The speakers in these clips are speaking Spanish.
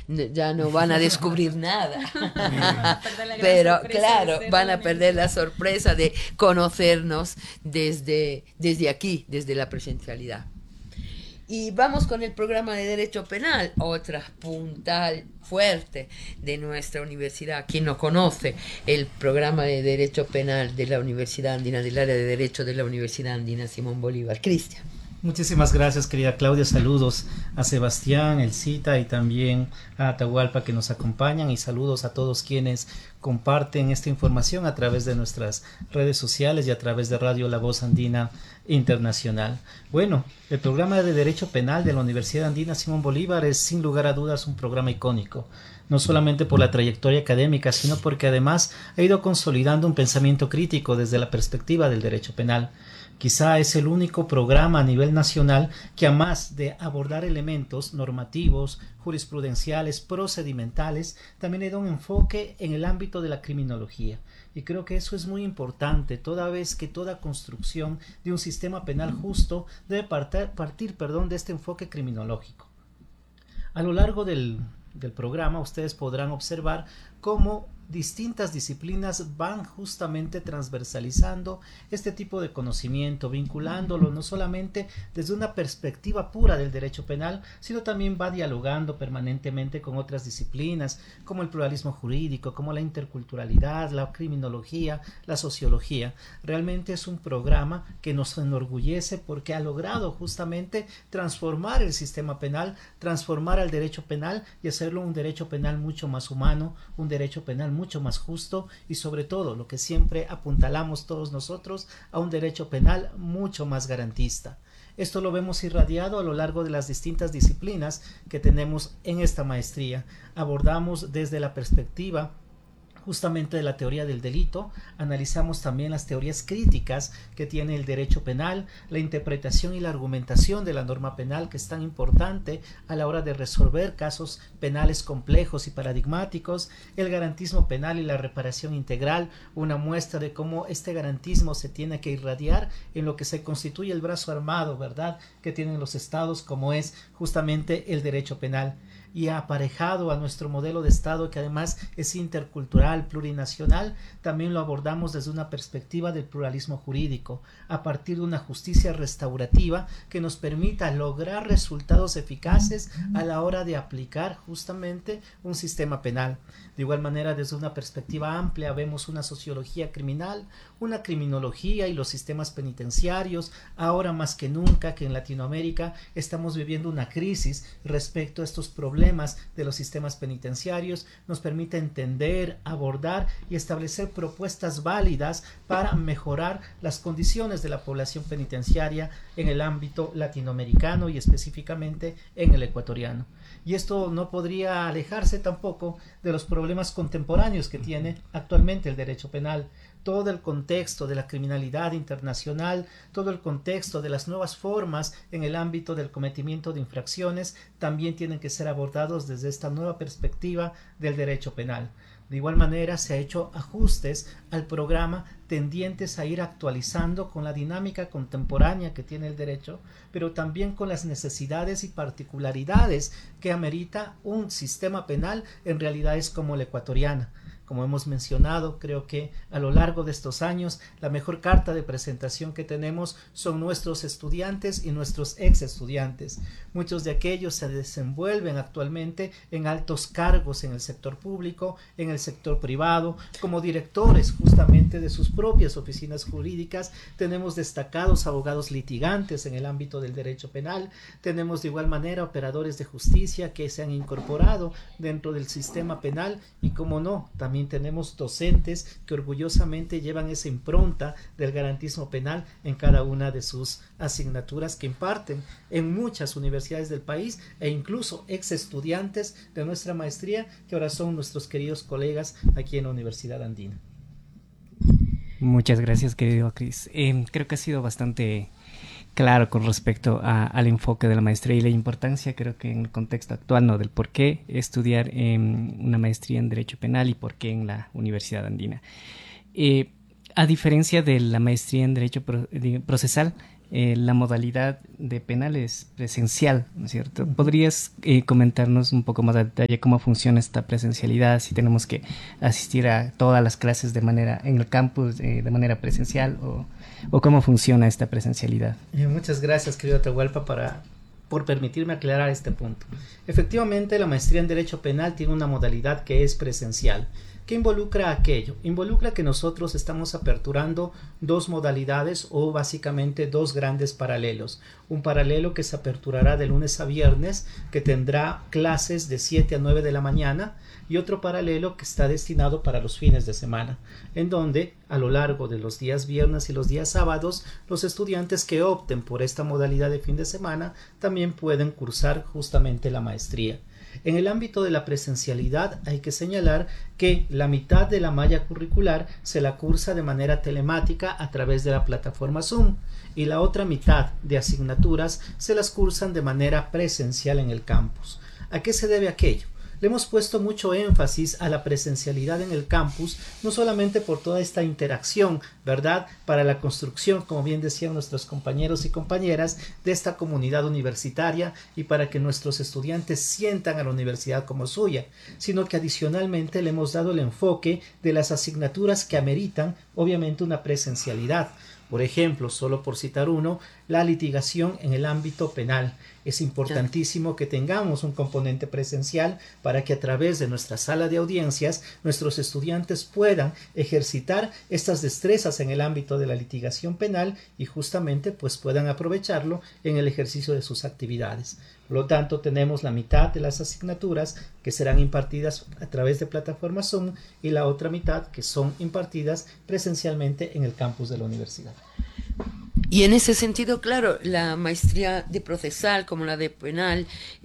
ya no van a descubrir nada. Pero claro, van a perder la sorpresa de conocernos desde aquí, desde la presencialidad. Y vamos con el programa de Derecho Penal, otra puntal fuerte de nuestra universidad. Quien no conoce el programa de Derecho Penal de la Universidad Andina, del área de Derecho de la Universidad Andina Simón Bolívar. Cristian. Muchísimas gracias, querida Claudia. Saludos a Sebastián, Elcita y también a Atahualpa que nos acompañan, y saludos a todos quienes comparten esta información a través de nuestras redes sociales y a través de Radio La Voz Andina Internacional. Bueno, el programa de Derecho Penal de la Universidad Andina Simón Bolívar es sin lugar a dudas un programa icónico, no solamente por la trayectoria académica, sino porque además ha ido consolidando un pensamiento crítico desde la perspectiva del derecho penal. Quizá es el único programa a nivel nacional que, además de abordar elementos normativos, jurisprudenciales, procedimentales, también le da un enfoque en el ámbito de la criminología. Y creo que eso es muy importante, toda vez que toda construcción de un sistema penal justo debe partir de este enfoque criminológico. A lo largo del programa ustedes podrán observar cómo distintas disciplinas van justamente transversalizando este tipo de conocimiento, vinculándolo no solamente desde una perspectiva pura del derecho penal, sino también va dialogando permanentemente con otras disciplinas como el pluralismo jurídico, como la interculturalidad, la criminología, la sociología. Realmente es un programa que nos enorgullece porque ha logrado justamente transformar el sistema penal, transformar al derecho penal y hacerlo un derecho penal mucho más humano, un derecho penal mucho más justo y, sobre todo, lo que siempre apuntalamos todos nosotros, a un derecho penal mucho más garantista. Esto lo vemos irradiado a lo largo de las distintas disciplinas que tenemos en esta maestría. Abordamos desde la perspectiva justamente de la teoría del delito, analizamos también las teorías críticas que tiene el derecho penal, la interpretación y la argumentación de la norma penal, que es tan importante a la hora de resolver casos penales complejos y paradigmáticos, el garantismo penal y la reparación integral, una muestra de cómo este garantismo se tiene que irradiar en lo que se constituye el brazo armado, ¿verdad?, que tienen los estados, como es justamente el derecho penal. Y aparejado a nuestro modelo de Estado, que además es intercultural, plurinacional, también lo abordamos desde una perspectiva del pluralismo jurídico, a partir de una justicia restaurativa que nos permita lograr resultados eficaces a la hora de aplicar justamente un sistema penal. De igual manera, desde una perspectiva amplia, vemos una sociología criminal, una criminología y los sistemas penitenciarios. Ahora más que nunca que en Latinoamérica estamos viviendo una crisis respecto a estos problemas de los sistemas penitenciarios, nos permite entender, abordar y establecer propuestas válidas para mejorar las condiciones de la población penitenciaria en el ámbito latinoamericano y específicamente en el ecuatoriano. Y esto no podría alejarse tampoco de los problemas contemporáneos que tiene actualmente el derecho penal. Todo el contexto de la criminalidad internacional, todo el contexto de las nuevas formas en el ámbito del cometimiento de infracciones también tienen que ser abordados desde esta nueva perspectiva del derecho penal. De igual manera, se ha hecho ajustes al programa tendientes a ir actualizando con la dinámica contemporánea que tiene el derecho, pero también con las necesidades y particularidades que amerita un sistema penal en realidades como el ecuatoriano. Como hemos mencionado, creo que a lo largo de estos años la mejor carta de presentación que tenemos son nuestros estudiantes y nuestros ex estudiantes. Muchos de aquellos se desenvuelven actualmente en altos cargos en el sector público, en el sector privado, como directores justamente de sus propias oficinas jurídicas. Tenemos destacados abogados litigantes en el ámbito del derecho penal. Tenemos de igual manera operadores de justicia que se han incorporado dentro del sistema penal y, como no, también tenemos docentes que orgullosamente llevan esa impronta del garantismo penal en cada una de sus asignaturas que imparten en muchas universidades del país, e incluso ex estudiantes de nuestra maestría que ahora son nuestros queridos colegas aquí en la Universidad Andina. Muchas gracias, querido Cris. Creo que ha sido bastante claro con respecto al enfoque de la maestría y la importancia, creo que en el contexto actual, ¿no?, del por qué estudiar una maestría en Derecho Penal y por qué en la Universidad Andina. A diferencia de la maestría en Derecho Procesal, la modalidad de penal es presencial, ¿no es cierto? ¿Podrías comentarnos un poco más a detalle cómo funciona esta presencialidad, si tenemos que asistir a todas las clases de manera en el campus de manera presencial o cómo funciona esta presencialidad? Muchas gracias, querido Atahualpa, por permitirme aclarar este punto. Efectivamente, la maestría en Derecho Penal tiene una modalidad que es presencial. ¿Qué involucra aquello? Involucra que nosotros estamos aperturando dos modalidades o básicamente dos grandes paralelos. Un paralelo que se aperturará de lunes a viernes, que tendrá clases de 7 a 9 de la mañana, y otro paralelo que está destinado para los fines de semana, en donde a lo largo de los días viernes y los días sábados, los estudiantes que opten por esta modalidad de fin de semana también pueden cursar justamente la maestría. En el ámbito de la presencialidad hay que señalar que la mitad de la malla curricular se la cursa de manera telemática a través de la plataforma Zoom y la otra mitad de asignaturas se las cursan de manera presencial en el campus. ¿A qué se debe aquello? Le hemos puesto mucho énfasis a la presencialidad en el campus, no solamente por toda esta interacción, ¿verdad?, para la construcción, como bien decían nuestros compañeros y compañeras, de esta comunidad universitaria y para que nuestros estudiantes sientan a la universidad como suya, sino que adicionalmente le hemos dado el enfoque de las asignaturas que ameritan, obviamente, una presencialidad. Por ejemplo, solo por citar uno, la litigación en el ámbito penal. Es importantísimo que tengamos un componente presencial para que a través de nuestra sala de audiencias nuestros estudiantes puedan ejercitar estas destrezas en el ámbito de la litigación penal y justamente pues puedan aprovecharlo en el ejercicio de sus actividades. Por lo tanto, tenemos la mitad de las asignaturas que serán impartidas a través de plataforma Zoom y la otra mitad que son impartidas presencialmente en el campus de la universidad. Y en ese sentido, claro, la maestría de procesal como la de penal,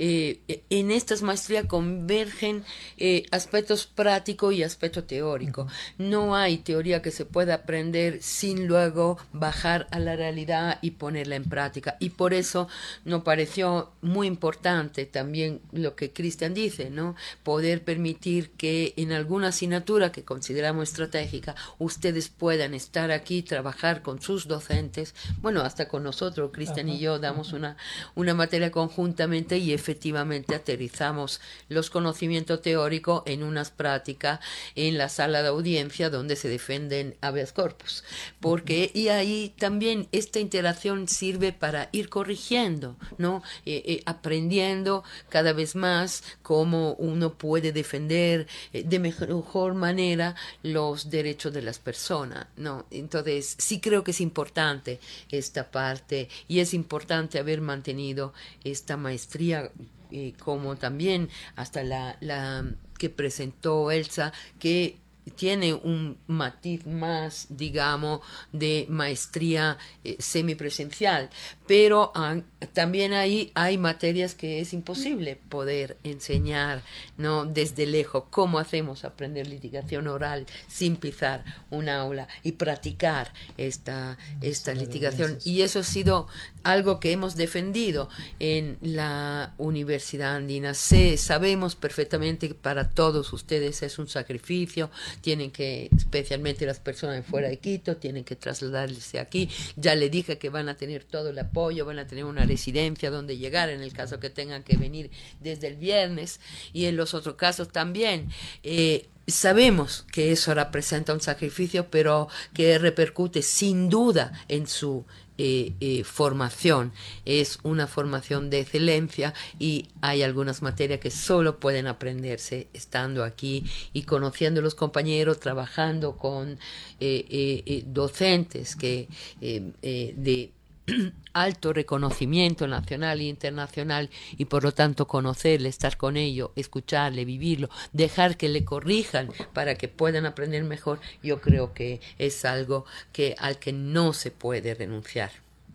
en estas maestrías convergen aspectos prácticos y aspecto teórico. No hay teoría que se pueda aprender sin luego bajar a la realidad y ponerla en práctica. Y por eso nos pareció muy importante también lo que Cristian dice, ¿no? Poder permitir que en alguna asignatura que consideramos estratégica, ustedes puedan estar aquí, trabajar con sus docentes. Bueno, hasta con nosotros, Cristian y yo, damos una materia conjuntamente y efectivamente aterrizamos los conocimientos teóricos en unas prácticas en la sala de audiencia donde se defienden habeas corpus. Y ahí también esta interacción sirve para ir corrigiendo, ¿no? Aprendiendo cada vez más cómo uno puede defender de mejor manera los derechos de las personas, ¿no? Entonces, sí creo que es importante esta parte y es importante haber mantenido esta maestría como también hasta la que presentó Elsa, que tiene un matiz más, digamos, de maestría semipresencial, pero también ahí hay materias que es imposible poder enseñar, ¿no?, desde lejos. ¿Cómo hacemos aprender litigación oral sin pisar un aula y practicar esta litigación? Y eso ha sido algo que hemos defendido en la Universidad Andina. Sabemos perfectamente que para todos ustedes es un sacrificio. Tienen que, especialmente las personas de fuera de Quito, tienen que trasladarse aquí. Ya le dije que van a tener todo el apoyo, van a tener una residencia donde llegar en el caso que tengan que venir desde el viernes, y en los otros casos también. Sabemos que eso representa un sacrificio, pero que repercute sin duda en su formación. Es una formación de excelencia y hay algunas materias que solo pueden aprenderse estando aquí y conociendo a los compañeros, trabajando con docentes que de alto reconocimiento nacional e internacional, y por lo tanto conocerle, estar con ellos, escucharle, vivirlo, dejar que le corrijan para que puedan aprender mejor. Yo creo que es algo al que no se puede renunciar.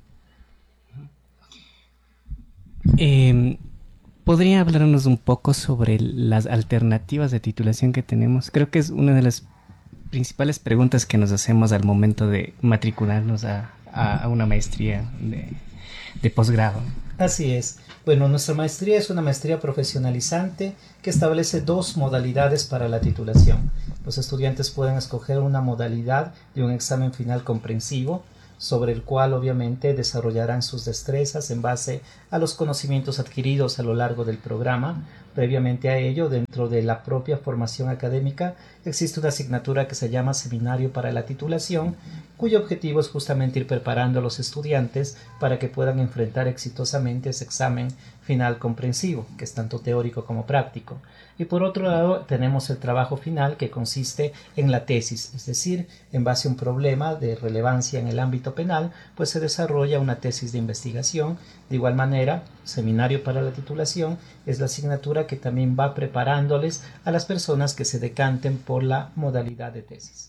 ¿Podría hablarnos un poco sobre las alternativas de titulación que tenemos? Creo que es una de las principales preguntas que nos hacemos al momento de matricularnos a una maestría de posgrado. Así es. Bueno, nuestra maestría es una maestría profesionalizante que establece dos modalidades para la titulación. Los estudiantes pueden escoger una modalidad de un examen final comprensivo, sobre el cual obviamente desarrollarán sus destrezas en base a los conocimientos adquiridos a lo largo del programa. Previamente a ello, dentro de la propia formación académica, existe una asignatura que se llama Seminario para la Titulación, cuyo objetivo es justamente ir preparando a los estudiantes para que puedan enfrentar exitosamente ese examen final comprensivo, que es tanto teórico como práctico. Y por otro lado, tenemos el trabajo final, que consiste en la tesis, es decir, en base a un problema de relevancia en el ámbito penal, pues se desarrolla una tesis de investigación. De igual manera, Seminario para la Titulación es la asignatura que también va preparándoles a las personas que se decanten por la modalidad de tesis.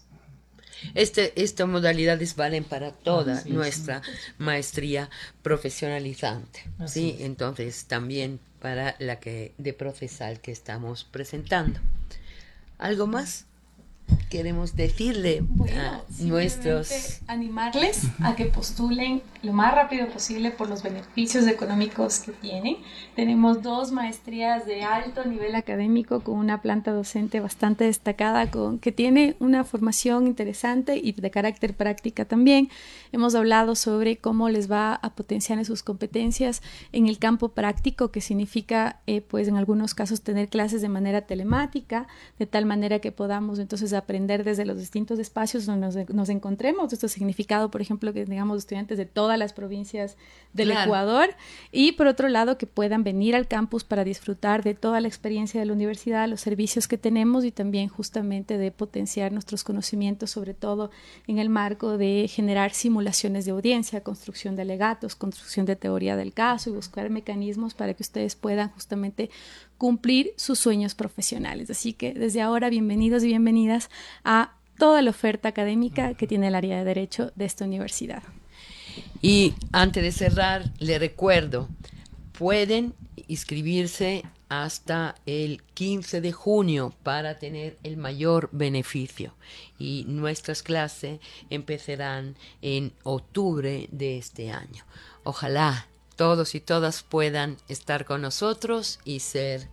Estas modalidades valen para toda nuestra maestría profesionalizante, ¿sí? Entonces también para la que de procesal que estamos presentando. ¿Algo más queremos decirle a nuestros... animarles a que postulen lo más rápido posible por los beneficios económicos que tienen? Tenemos 2 maestrías de alto nivel académico con una planta docente bastante destacada, que tiene una formación interesante y de carácter práctica también. Hemos hablado sobre cómo les va a potenciar en sus competencias en el campo práctico, que significa pues en algunos casos tener clases de manera telemática, de tal manera que podamos entonces aprender desde los distintos espacios donde nos encontremos. Esto ha significado, por ejemplo, que tengamos estudiantes de todas las provincias del Ecuador, y por otro lado que puedan venir al campus para disfrutar de toda la experiencia de la universidad, los servicios que tenemos, y también justamente de potenciar nuestros conocimientos, sobre todo en el marco de generar simulaciones de audiencia, construcción de alegatos, construcción de teoría del caso, y buscar mecanismos para que ustedes puedan justamente cumplir sus sueños profesionales. Así que desde ahora, bienvenidos y bienvenidas a toda la oferta académica que tiene el área de Derecho de esta universidad. Y antes de cerrar, le recuerdo, pueden inscribirse hasta el 15 de junio para tener el mayor beneficio, y nuestras clases empezarán en octubre de este año. Ojalá todos y todas puedan estar con nosotros y ser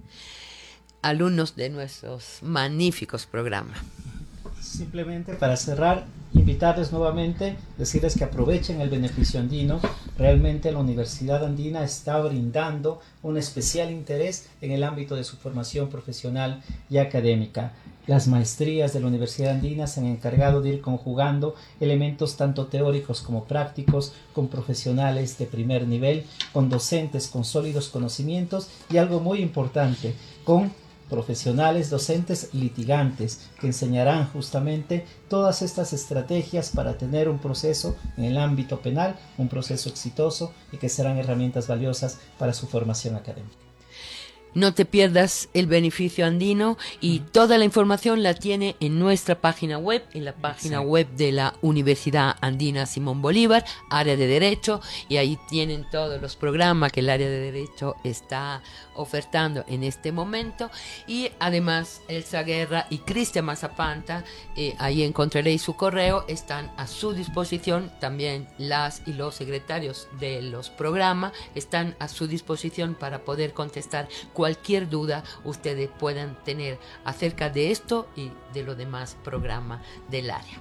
alumnos de nuestros magníficos programas. Simplemente para cerrar, invitarles nuevamente, decirles que aprovechen el beneficio andino. Realmente la Universidad Andina está brindando un especial interés en el ámbito de su formación profesional y académica. Las maestrías de la Universidad Andina se han encargado de ir conjugando elementos tanto teóricos como prácticos, con profesionales de primer nivel, con docentes con sólidos conocimientos, y algo muy importante, con profesionales docentes litigantes que enseñarán justamente todas estas estrategias para tener un proceso en el ámbito penal, un proceso exitoso, y que serán herramientas valiosas para su formación académica. No te pierdas el beneficio andino, y toda la información la tiene en nuestra página web, en la página web de la Universidad Andina Simón Bolívar, área de Derecho, y ahí tienen todos los programas que el área de Derecho está ofertando en este momento. Y además Elsa Guerra y Cristian Mazapanta, ahí encontraréis su correo, están a su disposición. También las y los secretarios de los programas están a su disposición para poder contestar cualquier duda ustedes puedan tener acerca de esto y de los demás programas del área.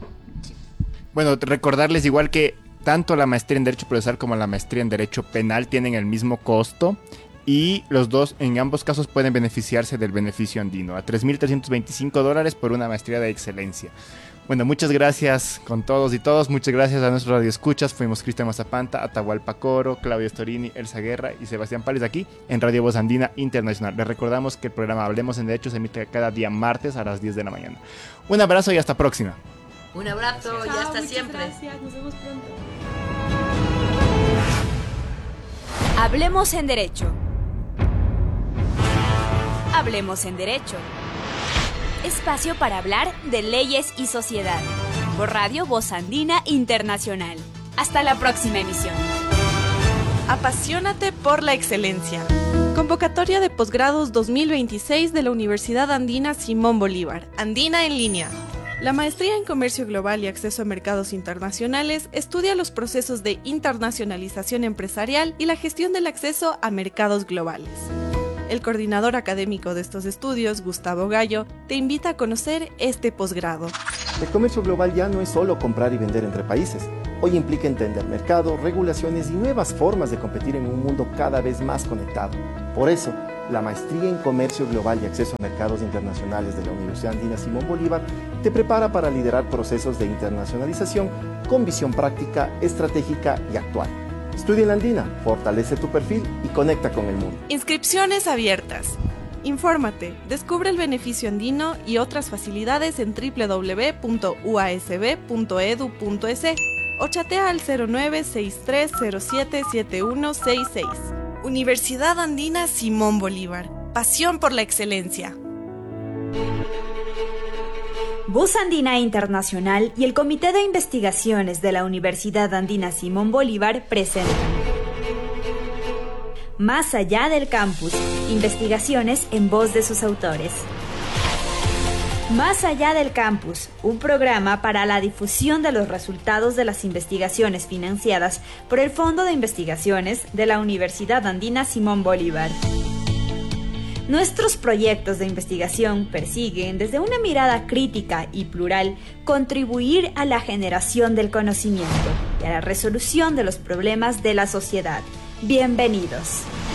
Bueno, recordarles igual que tanto la maestría en Derecho Procesal como la maestría en Derecho Penal tienen el mismo costo, y los dos, en ambos casos, pueden beneficiarse del beneficio andino a $3,325 por una maestría de excelencia. Bueno, muchas gracias con todos y todos. Muchas gracias a nuestros radioescuchas. Fuimos Cristian Mazapanta, Atahualpa Coro, Claudia Storini, Elsa Guerra y Sebastián Párez, aquí en Radio Voz Andina Internacional. Les recordamos que el programa Hablemos en Derecho se emite cada día martes a las 10 de la mañana. Un abrazo y hasta próxima. Un abrazo y hasta siempre. Gracias, nos vemos pronto. Hablemos en Derecho. Hablemos en Derecho. Espacio para hablar de leyes y sociedad. Por Radio Voz Andina Internacional. Hasta la próxima emisión. Apasionate por la excelencia. Convocatoria de posgrados 2026 de la Universidad Andina Simón Bolívar. Andina en línea. La maestría en Comercio Global y Acceso a Mercados Internacionales estudia los procesos de internacionalización empresarial y la gestión del acceso a mercados globales. El coordinador académico de estos estudios, Gustavo Gallo, te invita a conocer este posgrado. El comercio global ya no es solo comprar y vender entre países. hoy implica entender mercado, regulaciones y nuevas formas de competir en un mundo cada vez más conectado. Por eso, la Maestría en Comercio Global y Acceso a Mercados Internacionales de la Universidad Andina Simón Bolívar te prepara para liderar procesos de internacionalización con visión práctica, estratégica y actual. Estudia en la Andina, fortalece tu perfil y conecta con el mundo. Inscripciones abiertas. Infórmate, descubre el beneficio andino y otras facilidades en www.uasb.edu.es o chatea al 0963077166. Universidad Andina Simón Bolívar. Pasión por la excelencia. Voz Andina Internacional y el Comité de Investigaciones de la Universidad Andina Simón Bolívar presentan Más allá del campus, investigaciones en voz de sus autores. Más allá del campus, un programa para la difusión de los resultados de las investigaciones financiadas por el Fondo de Investigaciones de la Universidad Andina Simón Bolívar. Nuestros proyectos de investigación persiguen, desde una mirada crítica y plural, contribuir a la generación del conocimiento y a la resolución de los problemas de la sociedad. Bienvenidos.